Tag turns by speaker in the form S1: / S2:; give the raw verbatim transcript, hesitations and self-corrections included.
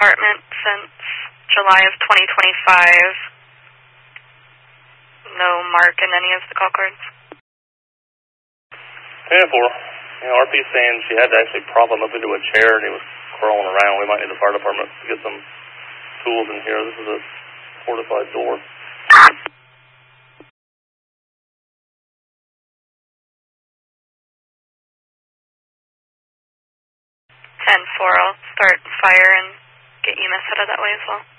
S1: department since July of twenty twenty-five. No mark in any of the call cards.
S2: ten four. You know, R P saying she had to actually prop him up into a chair and he was crawling around. We might need the fire department to get some tools in here. This is a fortified door.
S1: ten four, I'll start fire and get E M S out of that way as well.